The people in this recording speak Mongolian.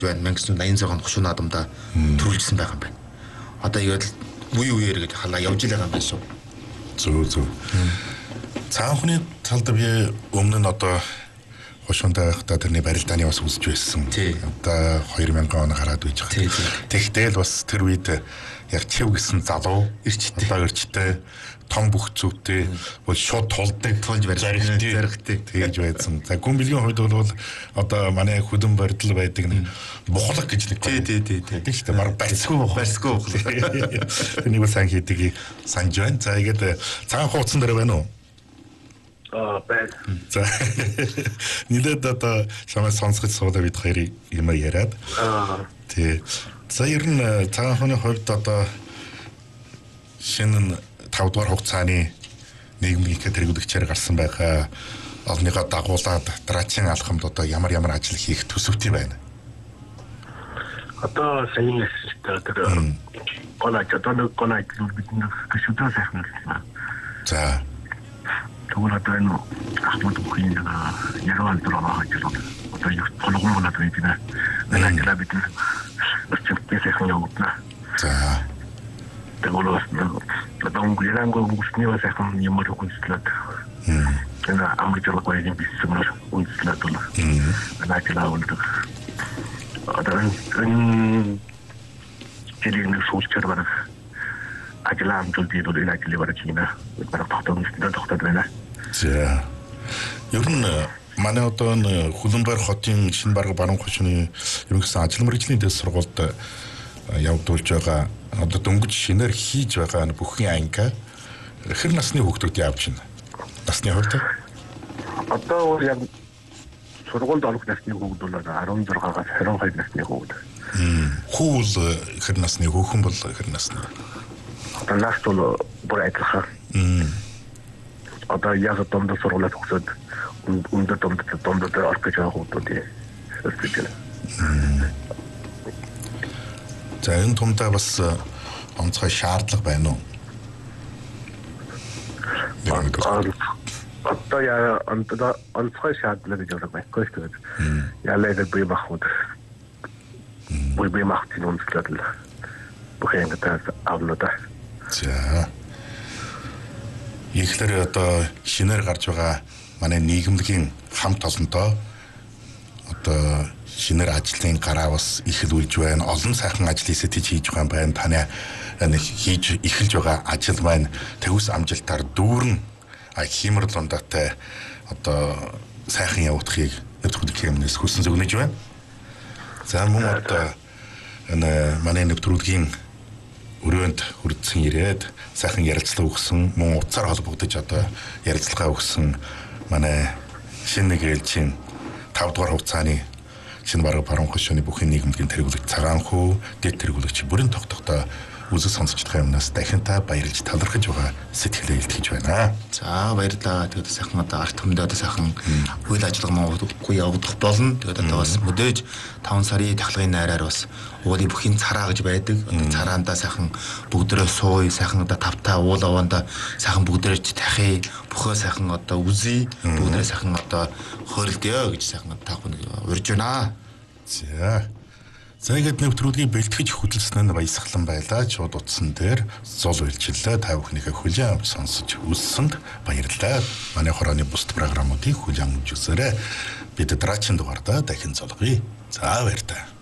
байна. 1986 онд Хошуу наадамда төрүүлсэн байгаа юм байна. Одоо игээд үе үеэр гэж халаа явж л байгаа юм байна шүү. Зөв. Цаанхны талд би өмнө нь одоо Хошуунтай байхдаа тэрний барилдааны бас үзэж байсан. Одоо 2000 он гараад байж байгаа. Тэгтэл бас тэр үед яг чив гэсэн залуу эрчтэй том бүх зүвтэй бол шууд тулж заригтэй тэгж байсан. За гүн билгийн хувьд бол одоо манай хөдөн бордол байдаг нэг бухлаг гэж нэг тийм шүү дээ. Бараг барьсгүй бухлаг. Тэнийг бас сайн хийдэг санаж байна. За игээд цагаан хуудсан дээр байна уу? Байна. За нилээд одоо шамаа сонсгож суулаа бид хоёрын юм яриад. Тий. За ер нь цагаан хууны хувьд одоо шинэ 5 дугаар хугацааны нийгмийн хэрэглэгчээр гарсан байгаа олныгоо дагуулад дараагийн алхамд одоо ямар ажил хийх төсөвтэй байна. Одоо сайн эсвэл гонаач бидний төсөвтэй сайхан байна. За. Тэгвэл одоо энэ ахмад бүхий яруу алдраа гэж одоо юу болгоомжлоод байна. Манай бид өчигдөр сайхан явуулна. За. Тэгвэл одоо гэрэнгүй бүсний сайхан ямар хүнслээд энэ амжилттай юм бисмэр хүнслээд байна. Анаачлаа үлдэх. Одоо энэ жилийн сүүлчээр барах ажлаа амжилт хийдэл энэ ажлыг барах юм байна. Тогтоод байна. За. Ер нь манай одоо энэ Хүлэмбайр хотын шинэ баруун хошууны ерөнхийдөө ажил мэргэжлийн дэс сургуульд явагдуулж байгаа одоо дөнгөж шинээр хийж байгаа бүхний анги хэр насны хүүхдүүд явж байна? Насны хувьд одоо яг сургуульд орох насны хүүхд бол 16-аас 22 насны хүүхд. Хүүл хэр насны хүүхэн бол хэр насны? Одоо нас бол бүр адилхан. Одоо яг дундад сургуулиас өгсөд дундад орох гэж байгаа хүүхдүүд өсөж байна. За энэ томдоо бас онцгой шаардлага байна уу? Одоо яа онцгой шаардлага гэж байхгүй шүү дээ. Ялаа бий махуд. Бий махтын онцлог л бүхэн гэдэг авлаа. За. Ихлээр одоо шинээр гарч байгаа манай нийгэмлэгийн хамт олонтоо одоо шинээр ажлын гараа бас эхлүүлж байна. Олон сайхан ажлын сэтэж хийж байгаа юм байна. Таны хийж эхэлж байгаа ажил маань төвс амжилтаар дүүрэн химэр лундатай одоо сайхан явуудахыг нэвтрүүлэг хэмнээс хүсэн зөвнөж байна. За мөн одоо энэ манай нэвтрүүлгийн өрөөнд хүрдсэн ирээд сайхан ярилцлага өгсөн мөн утсаар холбогдож одоо ярилцлага өгсөн манай шинэ нэг ээлжийн 5 дугаар хугацааны шинэ баруун хошууны бүхэн нийгэмлэгийн тэргүүлэгч цагаан хүү дэд тэргүүлэгч бүрэн тогтохдоо үзэл сонсогч байгаа юмнаас дахинтаа баярлж талархаж байгаа сэтгэлээ илтгэж байна. За баярлалаа. Тэгээд сайхан одоо арт түмэд одоо сайхан үйл ажиллагаа мөн явагдах болно. Тэгээд одоо бас мөдөөж 5 сарын тахлагын найраар бас уулын бүхийн цараа гэж байдаг. Цараандаа сайхан бүгдөө сууй, сайхан одоо тавтаа уул аваанда сайхан бүгдөө тахи, бөхөө сайхан одоо үзий, бүгдээ сайхан одоо хойлдё гэж сайхан таах нэг урьж байна. За ингээд нэвтрүүлгийг бэлтгэж хөдөлсөн нь баясгалан байлаа. Шууд утсан дээр зол үйлчлэлээ та бүхнийхээ хүлээн авч сонсож үзсэнд баярлалаа. Манай хорооны бусд программуудыг хүлээн авч үзээрэй. Бид дараагийн дугаартаа дахин золгоё. За баярлалаа.